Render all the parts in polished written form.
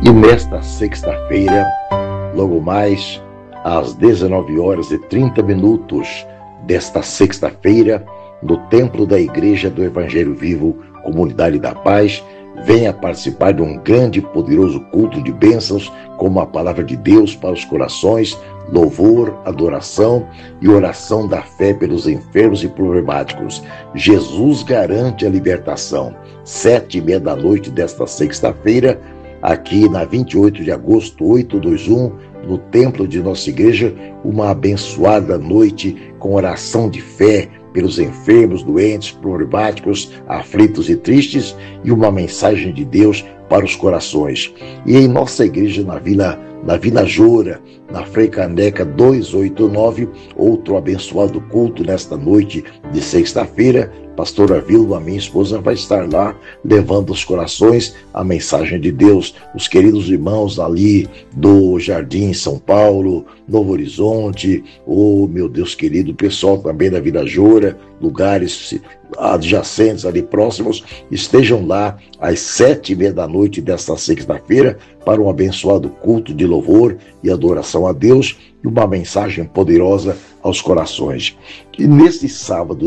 E nesta sexta-feira, logo mais às 19h30 desta sexta-feira, no Templo da Igreja do Evangelho Vivo, Comunidade da Paz, venha participar de um grande e poderoso culto de bênçãos, como a palavra de Deus para os corações, louvor, adoração e oração da fé pelos enfermos e problemáticos. Jesus garante a libertação. 19h30 desta sexta-feira, aqui na 28 de agosto, 821, no templo de nossa igreja, uma abençoada noite com oração de fé pelos enfermos, doentes, problemáticos, aflitos e tristes, e uma mensagem de Deus para os corações. E em nossa igreja na Vila Joura, na Frei Caneca 289, outro abençoado culto nesta noite de sexta-feira. Pastora Vilma, minha esposa, vai estar lá levando aos corações a mensagem de Deus. Os queridos irmãos ali do Jardim São Paulo, Novo Horizonte, meu Deus querido, pessoal também da Vila Joura, lugares adjacentes ali próximos, estejam lá às 19h30 desta sexta-feira para um abençoado culto de louvor e adoração a Deus e uma mensagem poderosa aos corações. E nesse sábado,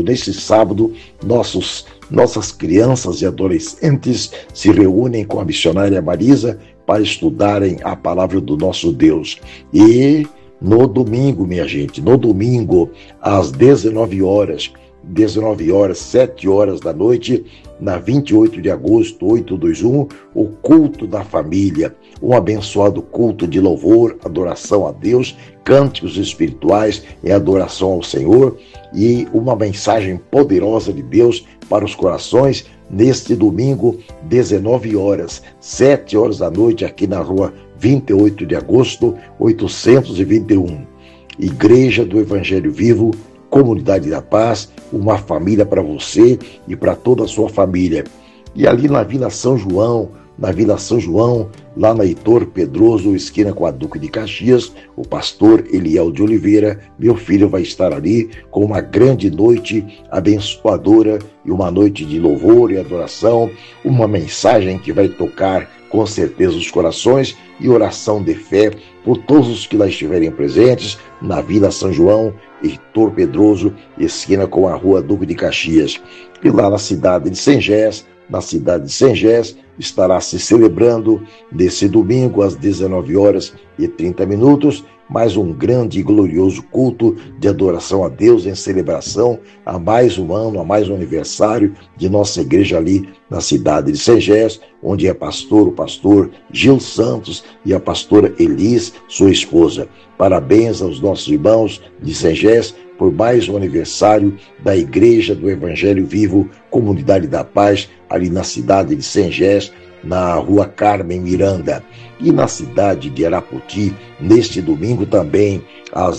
nossas crianças e adolescentes se reúnem com a missionária Marisa para estudarem a palavra do nosso Deus. E no domingo, minha gente, às 19h, 7h da noite, na 28 de agosto, 821, o culto da família, um abençoado culto de louvor, adoração a Deus, cânticos espirituais em adoração ao Senhor e uma mensagem poderosa de Deus para os corações neste domingo, 19h, 7h da noite, aqui na rua 28 de agosto, 821. Igreja do Evangelho Vivo, Comunidade da Paz, uma família para você e para toda a sua família. E ali na Vila São João, lá na Heitor Pedroso, esquina com a Duque de Caxias, o pastor Eliel de Oliveira, meu filho, vai estar ali com uma grande noite abençoadora e uma noite de louvor e adoração, uma mensagem que vai tocar com certeza os corações e oração de fé por todos os que lá estiverem presentes na Vila São João, Heitor Pedroso, esquina com a rua Duque de Caxias. E lá na cidade de Sengés, estará se celebrando nesse domingo às 19h30, mais um grande e glorioso culto de adoração a Deus em celebração a mais um ano, a mais um aniversário de nossa igreja ali na cidade de Sengés, onde é o pastor Gil Santos e a pastora Elis, sua esposa. Parabéns aos nossos irmãos de Sengés por mais um aniversário da Igreja do Evangelho Vivo, Comunidade da Paz, ali na cidade de Sengés, na rua Carmen Miranda. E na cidade de Arapoti, neste domingo também, às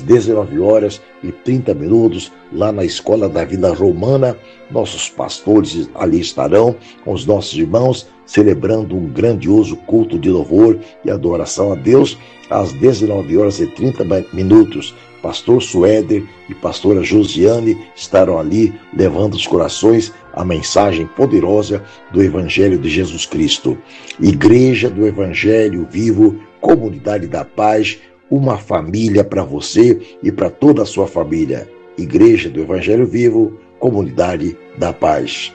19h30, lá na Escola da Vila Romana, nossos pastores ali estarão com os nossos irmãos, celebrando um grandioso culto de louvor e adoração a Deus, às 19h30. Pastor Suéder e pastora Josiane estarão ali levando aos corações a mensagem poderosa do Evangelho de Jesus Cristo. Igreja do Evangelho Vivo, Comunidade da Paz, uma família para você e para toda a sua família. Igreja do Evangelho Vivo, Comunidade da Paz.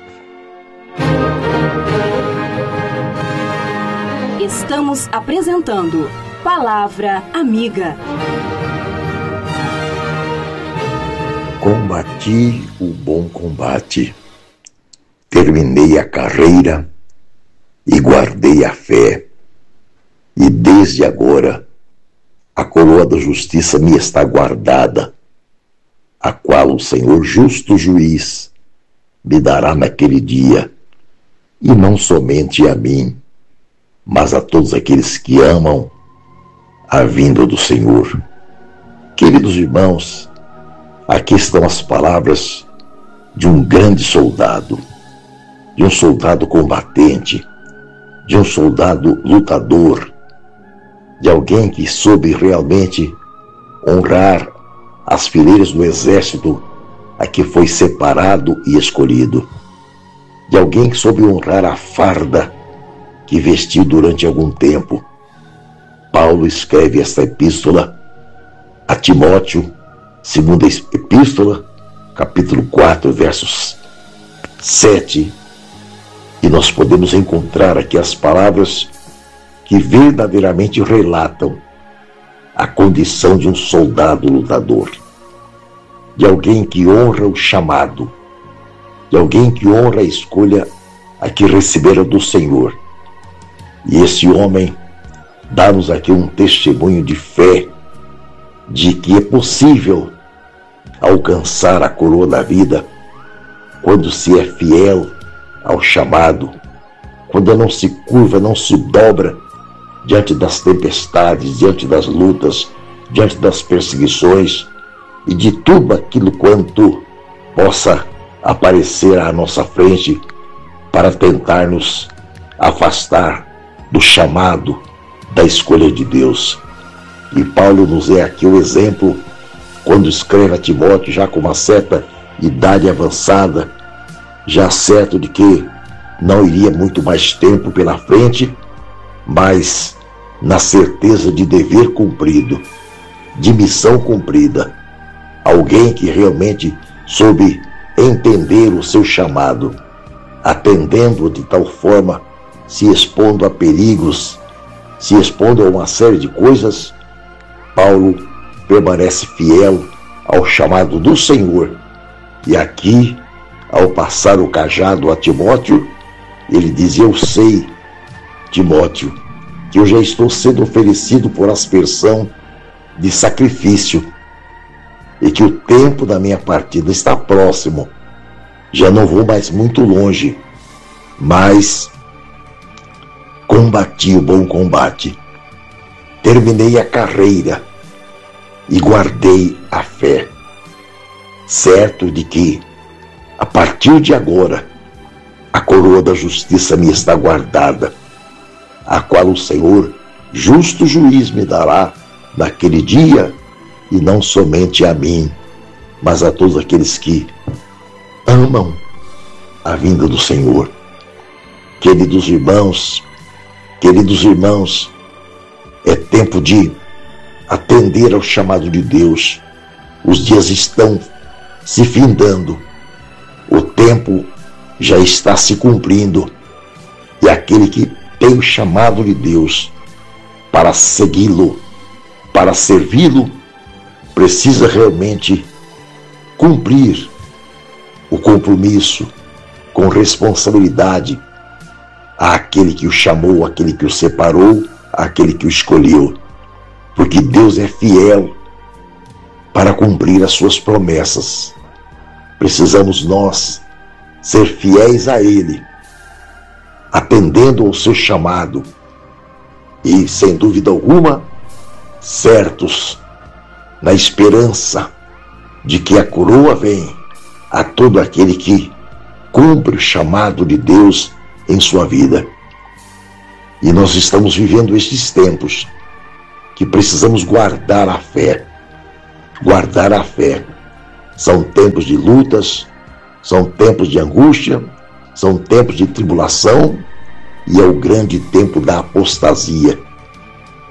Estamos apresentando Palavra Amiga. Combati o bom combate, terminei a carreira e guardei a fé, e desde agora a coroa da justiça me está guardada, a qual o Senhor justo juiz me dará naquele dia, e não somente a mim, mas a todos aqueles que amam a vinda do Senhor. Queridos irmãos, aqui estão as palavras de um grande soldado, de um soldado combatente, de um soldado lutador, de alguém que soube realmente honrar as fileiras do exército a que foi separado e escolhido, de alguém que soube honrar a farda que vestiu durante algum tempo, Paulo escreve esta epístola a Timóteo, segunda epístola, capítulo 4, versos 7, e nós podemos encontrar aqui as palavras que verdadeiramente relatam a condição de um soldado lutador, de alguém que honra o chamado, de alguém que honra a escolha a que recebera do Senhor. E esse homem dá-nos aqui um testemunho de fé, de que é possível alcançar a coroa da vida quando se é fiel ao chamado, quando não se curva, não se dobra diante das tempestades, diante das lutas, diante das perseguições e de tudo aquilo quanto possa aparecer à nossa frente para tentar nos afastar do chamado, da escolha de Deus. E Paulo nos é aqui o exemplo quando escreve a Timóteo, já com uma certa idade avançada, já certo de que não iria muito mais tempo pela frente, mas na certeza de dever cumprido, de missão cumprida, alguém que realmente soube entender o seu chamado, atendendo de tal forma, se expondo a perigos, se expondo a uma série de coisas. Paulo permanece fiel ao chamado do Senhor. E aqui, ao passar o cajado a Timóteo, ele diz: eu sei, Timóteo, que eu já estou sendo oferecido por aspersão de sacrifício e que o tempo da minha partida está próximo. Já não vou mais muito longe, mas combati o bom combate, terminei a carreira e guardei a fé, certo de que, a partir de agora, a coroa da justiça me está guardada, a qual o Senhor, justo juiz, me dará naquele dia, e não somente a mim, mas a todos aqueles que amam a vinda do Senhor. Queridos irmãos, é tempo de atender ao chamado de Deus. Os dias estão se findando, o tempo já está se cumprindo, e aquele que tem o chamado de Deus para segui-lo, para servi-lo, precisa realmente cumprir o compromisso com responsabilidade àquele que o chamou, àquele que o separou, àquele que o escolheu, porque Deus é fiel para cumprir as suas promessas. Precisamos nós ser fiéis a Ele, atendendo ao seu chamado e, sem dúvida alguma, certos na esperança de que a coroa vem a todo aquele que cumpre o chamado de Deus em sua vida. E nós estamos vivendo estes tempos que precisamos guardar a fé. Guardar a fé. São tempos de lutas, são tempos de angústia, são tempos de tribulação, e é o grande tempo da apostasia.